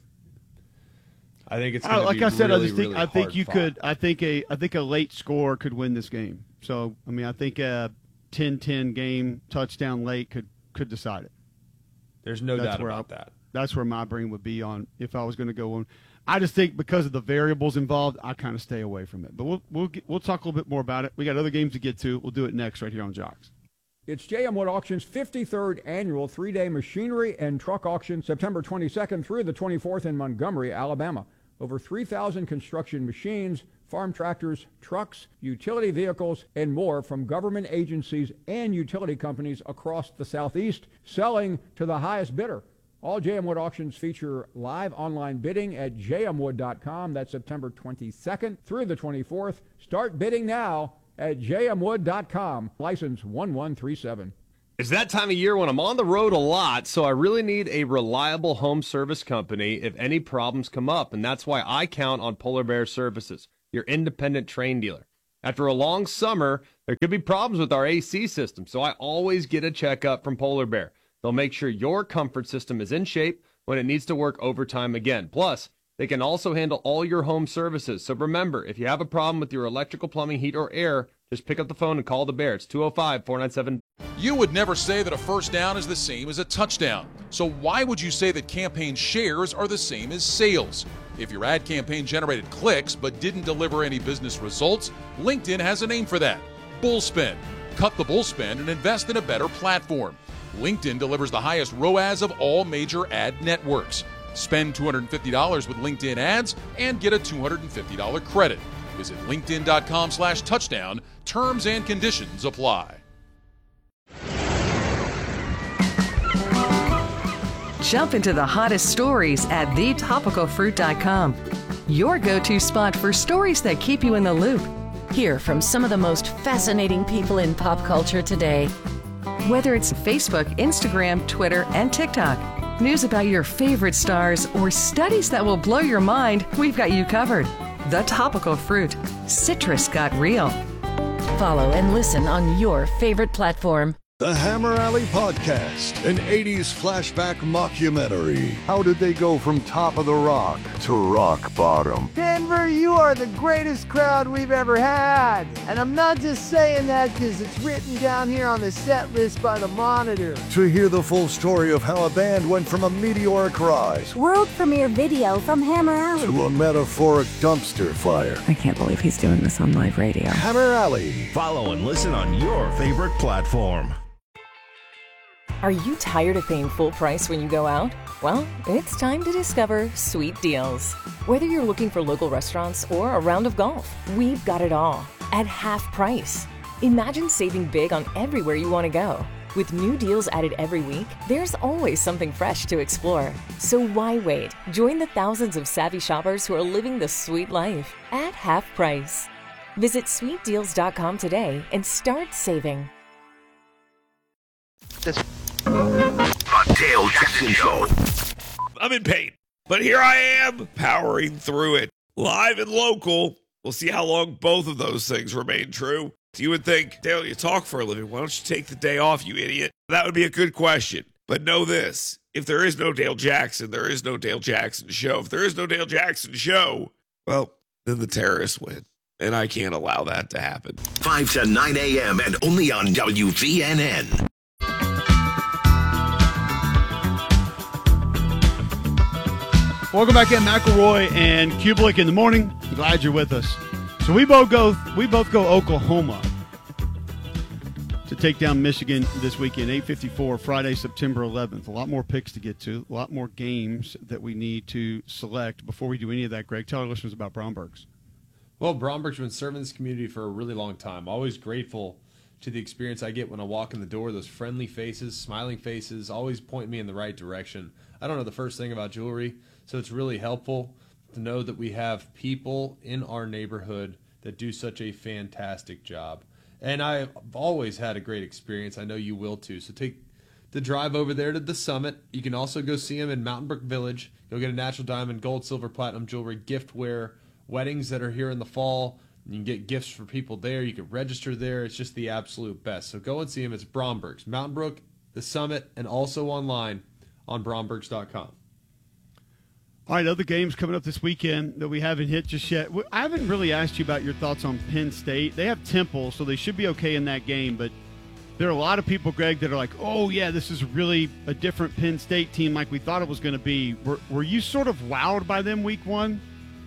I think it's Uh, gonna like be I said. really, I just think really I think hard you fought. could. I think a I think a late score could win this game. So I mean, I think a ten ten game touchdown late could could decide it. There's no That's doubt where about I, that. That's where my brain would be on if I was going to go on. I just think because of the variables involved, I kind of stay away from it. But we'll we'll get, we'll talk a little bit more about it. We got other games to get to. We'll do it next right here on Jocks. It's J M Wood Auction's fifty-third annual three-day machinery and truck auction, September twenty-second through the twenty-fourth in Montgomery, Alabama. Over three thousand construction machines, farm tractors, trucks, utility vehicles, and more from government agencies and utility companies across the Southeast, selling to the highest bidder. All J M Wood auctions feature live online bidding at j m wood dot com. That's September twenty-second through the twenty-fourth. Start bidding now at j m wood dot com. License one one three seven. It's that time of year when I'm on the road a lot, so I really need a reliable home service company if any problems come up, and that's why I count on Polar Bear Services, your independent Trane dealer. After a long summer, there could be problems with our A C system, so I always get a checkup from Polar Bear. They'll make sure your comfort system is in shape when it needs to work overtime again. Plus, they can also handle all your home services. So remember, if you have a problem with your electrical, plumbing, heat, or air, just pick up the phone and call the Bear. It's two oh five, four nine seven. You would never say that a first down is the same as a touchdown. So why would you say that campaign shares are the same as sales? If your ad campaign generated clicks but didn't deliver any business results, LinkedIn has a name for that: Bullspend. Cut the bullspend and invest in a better platform. LinkedIn delivers the highest R O A S of all major ad networks. Spend two hundred fifty dollars with LinkedIn ads and get a two hundred fifty dollars credit. Visit linkedin.com slash touchdown. Terms and conditions apply. Jump into the hottest stories at the topical fruit dot com. Your go-to spot for stories that keep you in the loop. Hear from some of the most fascinating people in pop culture today. Whether it's Facebook, Instagram, Twitter, and TikTok, news about your favorite stars, or studies that will blow your mind, we've got you covered. The Topical Fruit. Citrus got real. Follow and listen on your favorite platform. The Hammer Alley Podcast, an eighties flashback mockumentary. How did they go from top of the rock to rock bottom? Denver, you are the greatest crowd we've ever had. And I'm not just saying that because it's written down here on the set list by the Monitor. To hear the full story of how a band went from a meteoric rise, world premiere video from Hammer Alley, to a metaphoric dumpster fire. I can't believe he's doing this on live radio. Hammer Alley. Follow and listen on your favorite platform. Are you tired of paying full price when you go out? Well, it's time to discover Sweet Deals. Whether you're looking for local restaurants or a round of golf, we've got it all at half price. Imagine saving big on everywhere you want to go. With new deals added every week, there's always something fresh to explore. So why wait? Join the thousands of savvy shoppers who are living the sweet life at half price. Visit sweet deals dot com today and start saving. The Dale Jackson Show. I'm in pain, but here I am, powering through it. Live and local. We'll see how long both of those things remain true. You would think, Dale, you talk for a living. Why don't you take the day off, you idiot? That would be a good question. But know this. If there is no Dale Jackson, there is no Dale Jackson Show. If there is no Dale Jackson Show, well, then the terrorists win. And I can't allow that to happen. five to nine a.m. and only on W V N N. Welcome back in, McElroy and Kublik in the morning. Glad you're with us. So we both go. We both go Oklahoma to take down Michigan this weekend. eight fifty-four, Friday, September eleventh. A lot more picks to get to. A lot more games that we need to select before we do any of that. Greg, tell our listeners about Bromberg's. Well, Bromberg's been serving this community for a really long time. Always grateful to the experience I get when I walk in the door. Those friendly faces, smiling faces, always point me in the right direction. I don't know the first thing about jewelry, so it's really helpful to know that we have people in our neighborhood that do such a fantastic job. And I've always had a great experience. I know you will too. So take the drive over there to the Summit. You can also go see them in Mountain Brook Village. You'll get a natural diamond, gold, silver, platinum jewelry, giftware, weddings that are here in the fall. You can get gifts for people there. You can register there. It's just the absolute best. So go and see them. It's Bromberg's, Mountain Brook, the Summit, and also online on brombergs dot com. All right, other games coming up this weekend that we haven't hit just yet. I haven't really asked you about your thoughts on Penn State. They have Temple, so they should be okay in that game. But there are a lot of people, Greg, that are like, oh, yeah, this is really a different Penn State team like we thought it was going to be. Were, were you sort of wowed by them week one?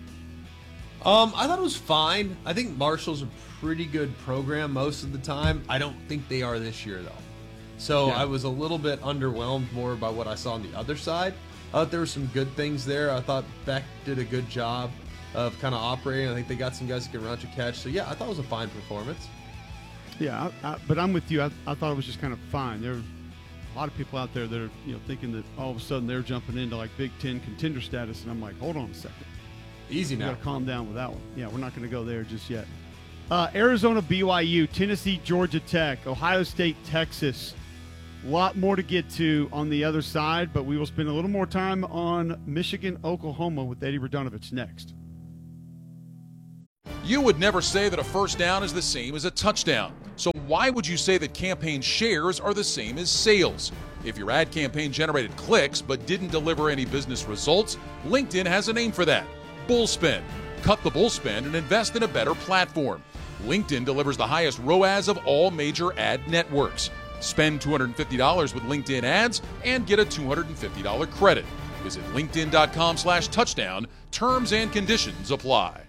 Um, I thought it was fine. I think Marshall's a pretty good program most of the time. I don't think they are this year, though. So yeah. I was a little bit underwhelmed more by what I saw on the other side. I thought there were some good things there. I thought Beck did a good job of kind of operating. I think they got some guys that can run to catch. So, yeah, I thought it was a fine performance. Yeah, I, I, but I'm with you. I, I thought it was just kind of fine. There are a lot of people out there that are, you know, thinking that all of a sudden they're jumping into, like, Big Ten contender status, and I'm like, hold on a second. Easy now. You got to calm down with that one. Yeah, we're not going to go there just yet. Uh, Arizona, B Y U, Tennessee, Georgia Tech, Ohio State, Texas. A lot more to get to on the other side, but we will spend a little more time on Michigan, Oklahoma with Eddie Radonovich next. You would never say that a first down is the same as a touchdown. So why would you say that campaign shares are the same as sales? If your ad campaign generated clicks but didn't deliver any business results, LinkedIn has a name for that: Bullspend. Cut the bullspend and invest in a better platform. LinkedIn delivers the highest R O A S of all major ad networks. Spend two hundred fifty dollars with LinkedIn ads and get a two hundred fifty dollars credit. Visit linkedin.com slash touchdown. Terms and conditions apply.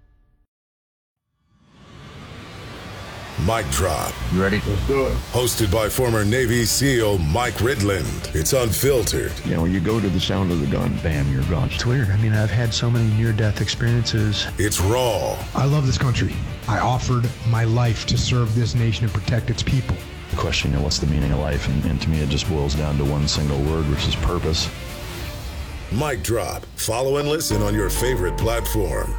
Mic Drop. You ready? Let's do it. Hosted by former Navy SEAL Mike Ridland. It's unfiltered. You know, when you go to the sound of the gun, bam, you're gone. It's weird. I mean, I've had so many near-death experiences. It's raw. I love this country. I offered my life to serve this nation and protect its people. The question, you know, what's the meaning of life? And, and to me, it just boils down to one single word, which is purpose. Mic Drop. Follow and listen on your favorite platform.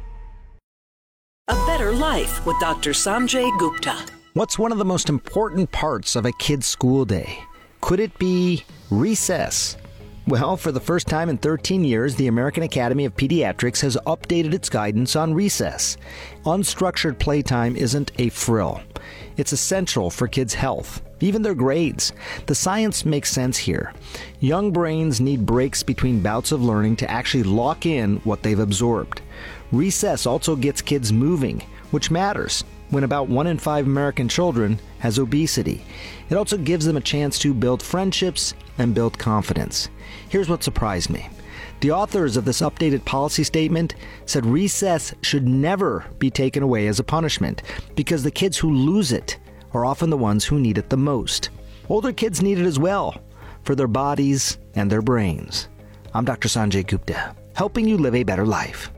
A Better Life with Doctor Sanjay Gupta. What's one of the most important parts of a kid's school day? Could it be recess? Well, for the first time in thirteen years, the American Academy of Pediatrics has updated its guidance on recess. Unstructured playtime isn't a frill. It's essential for kids' health, even their grades. The science makes sense here. Young brains need breaks between bouts of learning to actually lock in what they've absorbed. Recess also gets kids moving, which matters when about one in five American children has obesity. It also gives them a chance to build friendships and build confidence. Here's what surprised me. The authors of this updated policy statement said recess should never be taken away as a punishment because the kids who lose it are often the ones who need it the most. Older kids need it as well, for their bodies and their brains. I'm Doctor Sanjay Gupta, helping you live a better life.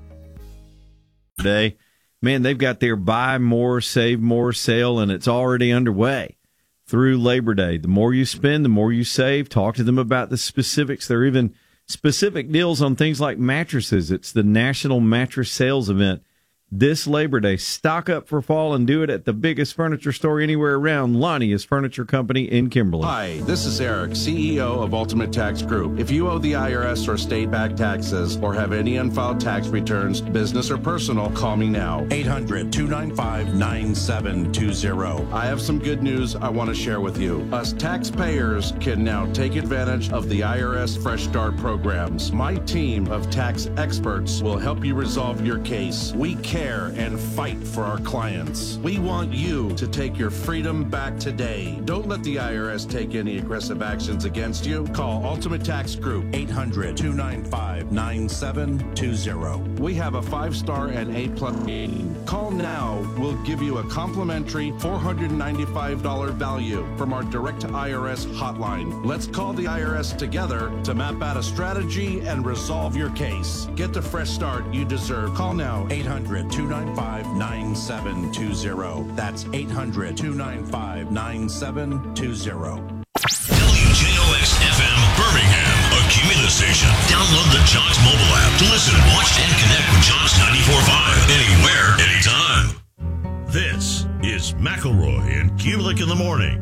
Today, man, they've got their buy more, save more sale, and it's already underway through Labor Day. The more you spend, the more you save. Talk to them about the specifics. There are even specific deals on things like mattresses. It's the National Mattress Sales Event this Labor Day. Stock up for fall and do it at the biggest furniture store anywhere around, Lonnie's Furniture Company in Kimberly. Hi, this is Eric, C E O of Ultimate Tax Group. If you owe the I R S or state-backed taxes or have any unfiled tax returns, business or personal, call me now. eight hundred, two nine five, nine seven two zero. I have some good news I want to share with you. Us taxpayers can now take advantage of the I R S Fresh Start programs. My team of tax experts will help you resolve your case. We care and fight for our clients. We want you to take your freedom back today. Don't let the I R S take any aggressive actions against you. Call Ultimate Tax Group, eight hundred, two nine five, nine seven two zero. We have a five-star and A-plus rating. Call now. We'll give you a complimentary four hundred ninety-five dollars value from our direct-to-I R S hotline. Let's call the I R S together to map out a strategy and resolve your case. Get the fresh start you deserve. Call now, eight hundred, two nine five, nine seven two zero. That's eight hundred, two nine five, nine seven two zero. W J O X F M Birmingham, a Cumulus station. Download the Jocks mobile app to listen, watch, and connect with Jocks ninety-four point five anywhere, anytime. This is McElroy and Kubelik in the morning.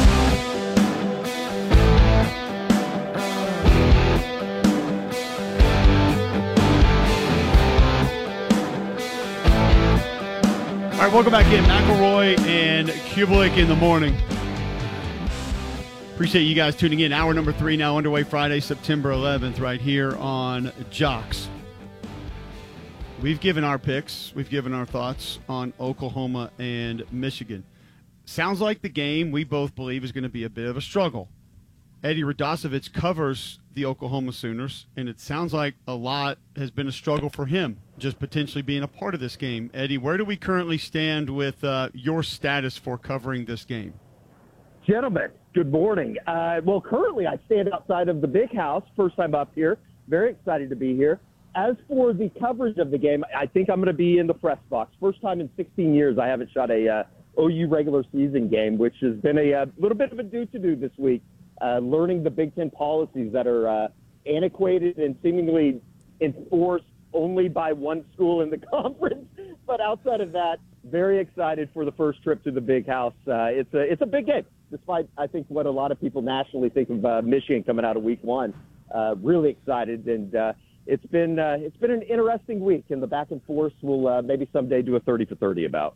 All right, welcome back in. McElroy and Kubelik in the morning. Appreciate you guys tuning in. Hour number three now underway, Friday, September eleventh, right here on Jocks. We've given our picks. We've given our thoughts on Oklahoma and Michigan. Sounds like the game we both believe is going to be a bit of a struggle. Eddie Radosevich covers the Oklahoma Sooners, and it sounds like a lot has been a struggle for him, just potentially being a part of this game. Eddie, where do we currently stand with uh, your status for covering this game? Gentlemen, good morning. Uh, well, currently I stand outside of the big house, first time up here. Very excited to be here. As for the coverage of the game, I think I'm going to be in the press box. First time in sixteen years I haven't shot a uh, O U regular season game, which has been a, a little bit of a do-to-do this week. Uh, learning the Big Ten policies that are uh, antiquated and seemingly enforced only by one school in the conference. But outside of that, very excited for the first trip to the Big House. Uh, it's a it's a big game, despite I think what a lot of people nationally think of uh, Michigan coming out of Week One. Uh, really excited, and uh, it's been uh, it's been an interesting week, and the back and forth we'll uh, maybe someday do a thirty for thirty about.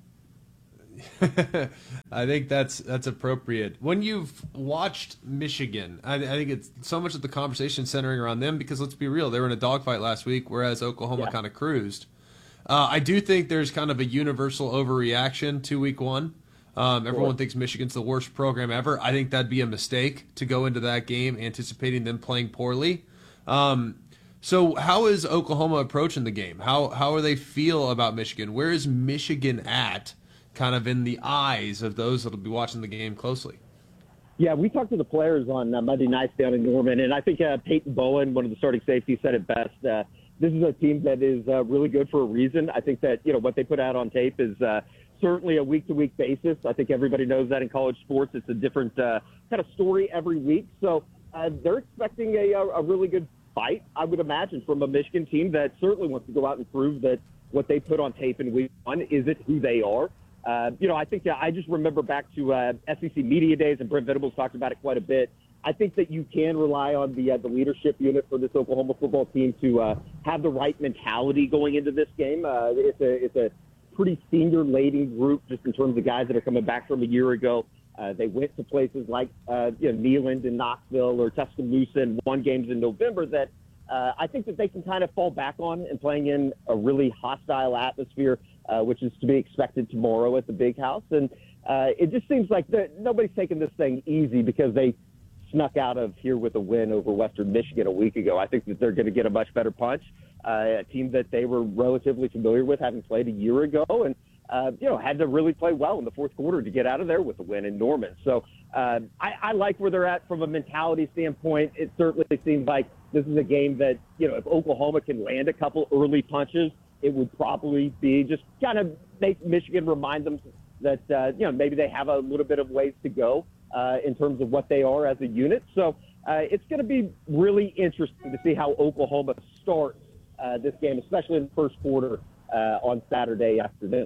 I think that's that's appropriate. When you've watched Michigan, I, I think it's so much of the conversation centering around them because let's be real, they were in a dogfight last week, whereas Oklahoma Yeah. kind of cruised. Uh, I do think there's kind of a universal overreaction to Week One. Um, everyone Sure. thinks Michigan's the worst program ever. I think that'd be a mistake to go into that game anticipating them playing poorly. Um, so how is Oklahoma approaching the game? How how are they feel about Michigan? Where is Michigan at? Kind of in the eyes of those that will be watching the game closely. Yeah, we talked to the players on uh, Monday nights down in Norman, and I think uh, Peyton Bowen, one of the starting safeties, said it best. Uh, this is a team that is uh, really good for a reason. I think that, you know, what they put out on tape is uh, certainly a week-to-week basis. I think everybody knows that in college sports. It's a different uh, kind of story every week. So uh, they're expecting a, a really good fight, I would imagine, from a Michigan team that certainly wants to go out and prove that what they put on tape in week one isn't who they are. Uh, you know, I think uh, I just remember back to uh, S E C Media Days, and Brent Venables talked about it quite a bit. I think that you can rely on the uh, the leadership unit for this Oklahoma football team to uh, have the right mentality going into this game. Uh, it's a it's a pretty senior-laden group just in terms of guys that are coming back from a year ago. Uh, they went to places like uh, you know, Neyland and Knoxville or Tuscaloosa and won games in November that uh, I think that they can kind of fall back on and playing in a really hostile atmosphere. Uh, which is to be expected tomorrow at the Big House. And uh, it just seems like nobody's taking this thing easy because they snuck out of here with a win over Western Michigan a week ago. I think that they're going to get a much better punch, uh, a team that they were relatively familiar with, having played a year ago, and uh, you know had to really play well in the fourth quarter to get out of there with a win in Norman. So uh, I, I like where they're at from a mentality standpoint. It certainly seems like this is a game that, you know, if Oklahoma can land a couple early punches, it would probably be just kind of make Michigan remind them that, uh, you know, maybe they have a little bit of ways to go uh, in terms of what they are as a unit. So uh, it's going to be really interesting to see how Oklahoma starts uh, this game, especially in the first quarter uh, on Saturday afternoon.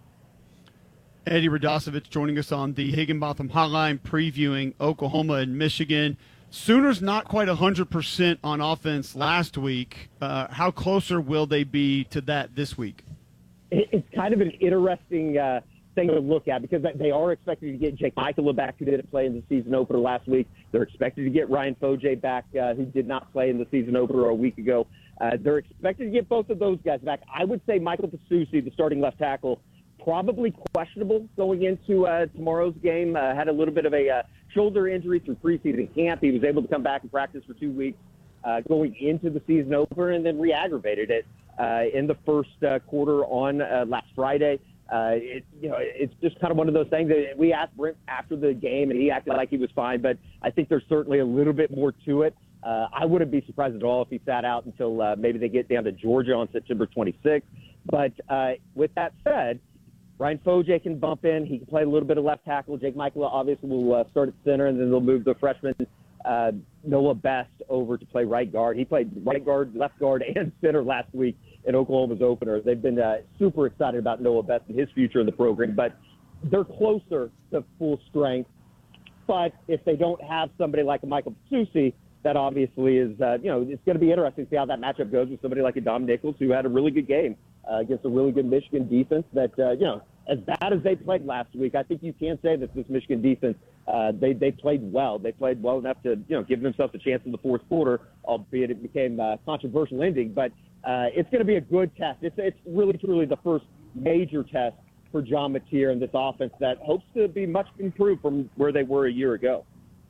Eddie Radosevich joining us on the Higginbotham Hotline previewing Oklahoma and Michigan. Sooners not quite one hundred percent on offense last week. Uh, how closer will they be to that this week? It's kind of an interesting uh, thing to look at because they are expected to get Jake Michaela back, who didn't play in the season opener last week. They're expected to get Ryan Foje back, uh, who did not play in the season opener a week ago. Uh, they're expected to get both of those guys back. I would say Michael Pasusi, the starting left tackle, probably questionable going into uh, tomorrow's game. Uh, had a little bit of a uh, shoulder injury through preseason camp. He was able to come back and practice for two weeks uh, going into the season opener and then re-aggravated it uh, in the first uh, quarter on uh, last Friday. Uh, it, you know, it's just kind of one of those things that we asked Brent after the game, and he acted like he was fine, but I think there's certainly a little bit more to it. Uh, I wouldn't be surprised at all if he sat out until uh, maybe they get down to Georgia on September twenty-sixth. But uh, with that said, Ryan Foje can bump in. He can play a little bit of left tackle. Jake Michaela obviously will uh, start at center, and then they'll move the freshman uh, Noah Best over to play right guard. He played right guard, left guard, and center last week in Oklahoma's opener. They've been uh, super excited about Noah Best and his future in the program, but they're closer to full strength. But if they don't have somebody like a Michael Pasusi, that obviously is, uh, you know, it's going to be interesting to see how that matchup goes with somebody like a Dom Nichols, who had a really good game uh, against a really good Michigan defense that, uh, you know, as bad as they played last week, I think you can say that this Michigan defense, uh, they, they played well. They played well enough to, you know, give themselves a chance in the fourth quarter, albeit it became a controversial ending. But uh, it's going to be a good test. It's, it's really, truly the first major test for John Mateer and this offense that hopes to be much improved from where they were a year ago.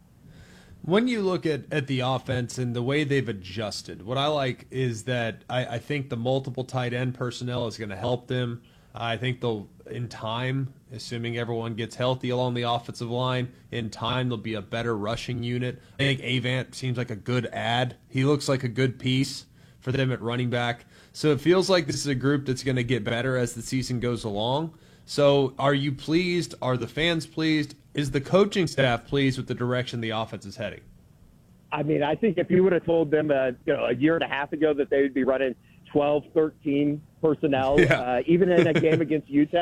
When you look at, at the offense and the way they've adjusted, what I like is that I, I think the multiple tight end personnel is going to help them. I think they'll, in time, assuming everyone gets healthy along the offensive line, in time there'll be a better rushing unit. I think Avant seems like a good add. He looks like a good piece for them at running back. So it feels like this is a group that's going to get better as the season goes along. So are you pleased? Are the fans pleased? Is the coaching staff pleased with the direction the offense is heading? I mean, I think if you would have told them uh, you know, a year and a half ago that they would be running twelve, thirteen personnel, yeah. uh, even in a game against U T E P,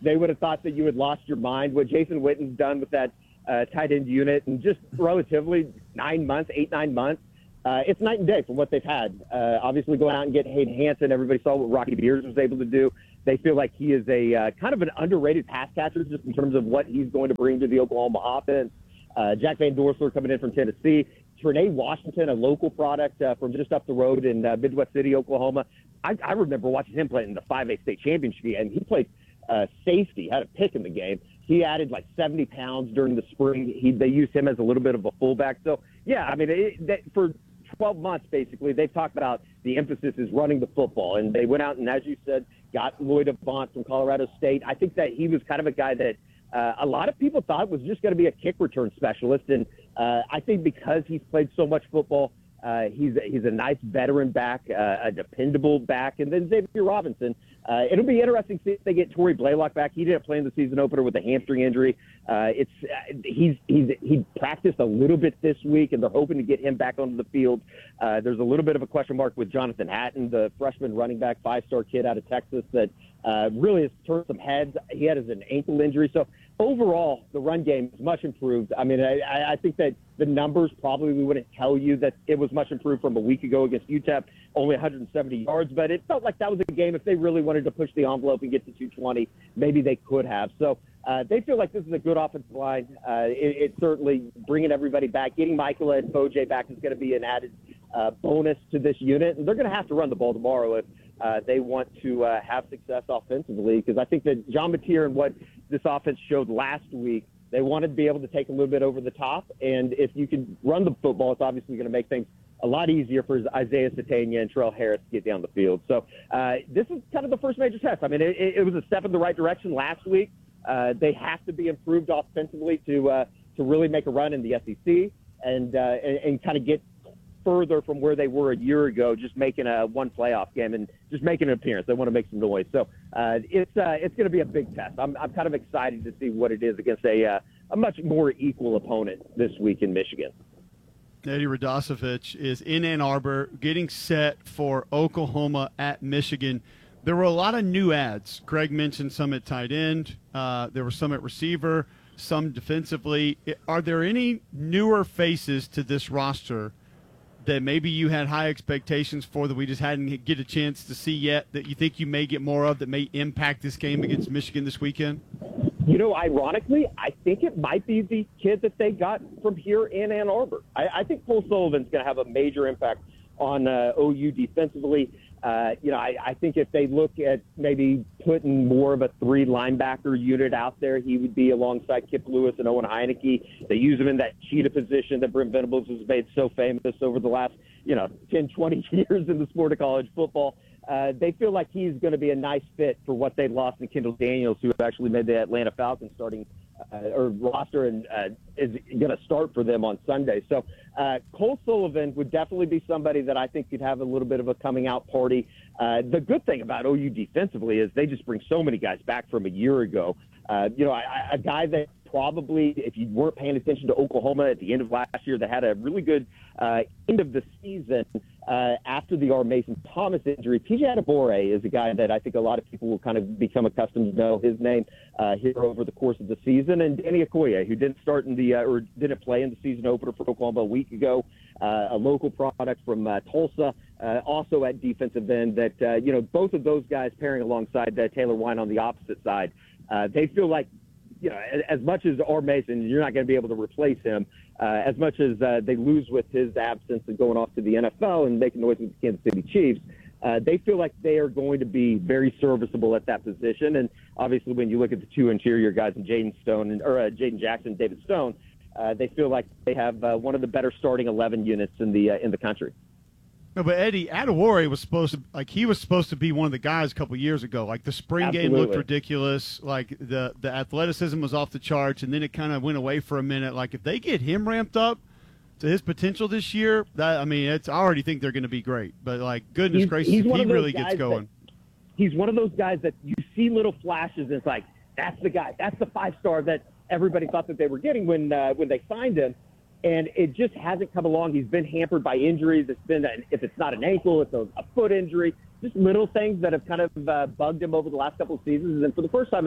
they would have thought that you had lost your mind. What Jason Witten's done with that uh, tight end unit in just relatively nine months, eight, nine months, uh, it's night and day from what they've had. Uh, obviously, going out and get Hayden Hansen. Everybody saw what Rocky Beers was able to do. They feel like he is a uh, kind of an underrated pass catcher just in terms of what he's going to bring to the Oklahoma offense. Uh, Jack Van Dorsler coming in from Tennessee. Trinae Washington, a local product uh, from just up the road in uh, Midwest City, Oklahoma. I, I remember watching him play in the five A state championship, and he played uh, safety, had a pick in the game. He added like seventy pounds during the spring. He, they used him as a little bit of a fullback. So, yeah, I mean, it, that, for twelve months, basically, they've talked about the emphasis is running the football. And they went out and, as you said, got Lloyd Avant from Colorado State. I think that he was kind of a guy that uh, a lot of people thought was just going to be a kick return specialist. And uh, I think because he's played so much football, uh, he's, a, he's a nice veteran back, uh, a dependable back. And then Xavier Robinson. Uh, it'll be interesting to see if they get Torrey Blaylock back. He didn't play in the season opener with a hamstring injury. Uh, it's uh, he's he's he practiced a little bit this week, and they're hoping to get him back onto the field. Uh, there's a little bit of a question mark with Jonathan Hatton, the freshman running back, five-star kid out of Texas that uh, really has turned some heads. He had an ankle injury, so overall the run game is much improved. I mean, I, I think that the numbers probably wouldn't tell you that it was much improved from a week ago against U T E P. Only one hundred seventy yards, but it felt like that was a game if they really wanted to push the envelope and get to two twenty, maybe they could have. So uh, they feel like this is a good offensive line. Uh, it, it's certainly bringing everybody back. Getting Michael and Bojay back is going to be an added uh, bonus to this unit. And they're going to have to run the ball tomorrow if uh, they want to uh, have success offensively, because I think that John Mateer and what this offense showed last week, they wanted to be able to take a little bit over the top. And if you can run the football, it's obviously going to make things a lot easier for Isaiah Satania and Terrell Harris to get down the field. So uh, this is kind of the first major test. I mean, it, it was a step in the right direction last week. Uh, they have to be improved offensively to uh, to really make a run in the S E C and, uh, and and kind of get further from where they were a year ago, just making a one playoff game and just making an appearance. They want to make some noise. So uh, it's uh, it's going to be a big test. I'm I'm kind of excited to see what it is against a uh, a much more equal opponent this week in Michigan. Eddie Radosevich is in Ann Arbor getting set for Oklahoma at Michigan. There were a lot of new ads. Greg mentioned some at tight end. Uh, there were some at receiver, some defensively. Are there any newer faces to this roster that maybe you had high expectations for that we just hadn't get a chance to see yet, that you think you may get more of that may impact this game against Michigan this weekend? You know, ironically, I think it might be the kid that they got from here in Ann Arbor. I, I think Cole Sullivan's going to have a major impact on uh, O U defensively. Uh, you know, I, I think if they look at maybe putting more of a three linebacker unit out there, he would be alongside Kip Lewis and Owen Heineke. They use him in that cheetah position that Brent Venables has made so famous over the last, you know, ten, twenty years in the sport of college football. Uh, they feel like he's going to be a nice fit for what they lost in Kendall Daniels, who actually made the Atlanta Falcons starting uh, or roster and uh, is going to start for them on Sunday. So uh, Cole Sullivan would definitely be somebody that I think could have a little bit of a coming out party. Uh, the good thing about O U defensively is they just bring so many guys back from a year ago. Uh, you know, I, I, a guy that probably, if you weren't paying attention to Oklahoma at the end of last year, that had a really good uh, end of the season uh, after the R. Mason Thomas injury. P J Adebore is a guy that I think a lot of people will kind of become accustomed to know his name uh, here over the course of the season. And Danny Okoye, who didn't start in the uh, or didn't play in the season opener for Oklahoma a week ago, uh, a local product from uh, Tulsa, uh, also at defensive end. That uh, you know, both of those guys pairing alongside uh, Taylor Wine on the opposite side, uh, they feel like, you know, as much as R. Mason, you're not going to be able to replace him. Uh, as much as uh, they lose with his absence and going off to the N F L and making noise with the Kansas City Chiefs, uh, they feel like they are going to be very serviceable at that position. And obviously, when you look at the two interior guys, in Jaden Stone and or uh, Jaden Jackson, and David Stone, uh, they feel like they have uh, one of the better starting eleven units in the uh, in the country. No, but Eddie Adewale was supposed to like he was supposed to be one of the guys a couple years ago. Like the spring Absolutely. game looked ridiculous. Like the the athleticism was off the charts, and then it kind of went away for a minute. Like if they get him ramped up to his potential this year, that I mean, it's I already think they're going to be great. But like goodness He's, gracious, he's if one he of those really guys gets going. that- He's one of those guys that you see little flashes, and it's like that's the guy, that's the five star that everybody thought that they were getting when uh, when they signed him. And it just hasn't come along. He's been hampered by injuries. It's been, an, if it's not an ankle, it's a, a foot injury. Just little things that have kind of uh, bugged him over the last couple of seasons. And for the first time in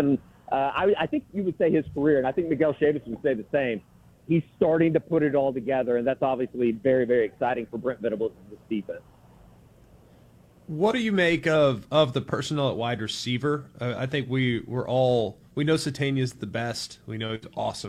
uh, I, I think you would say his career, and I think Miguel Chavis would say the same. He's starting to put it all together, and that's obviously very, very exciting for Brent Venables and this defense. What do you make of, of the personnel at wide receiver? Uh, I think we we're all we know Satania's the best. We know he's awesome.